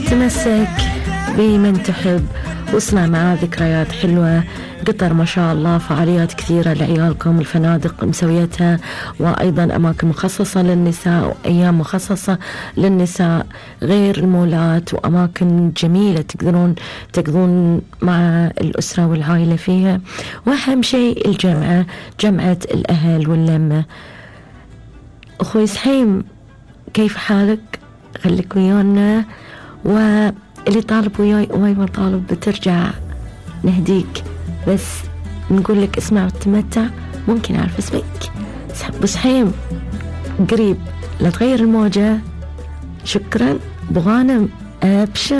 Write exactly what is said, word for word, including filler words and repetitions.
تمسك بمن تحب واصنع معاه ذكريات حلوة. قطر ما شاء الله فعاليات كثيرة لعيالكم، الفنادق مسويتها، وأيضا أماكن مخصصة للنساء وأيام مخصصة للنساء، غير المولات وأماكن جميلة تقدرون تقضون مع الأسرة والعائلة فيها. وأهم شيء الجمعة، جمعة الأهل واللمة. أخوي سحيم كيف حالك؟ خليك ويانا، واللي طالب وياي وما يبغى طالب بترجع نهديك، بس نقول لك اسمع وتمتع. ممكن أعرف اسمك؟ أبو سحيم قريب، لا تغير الموجة. شكرا أبو غانم، أبشر.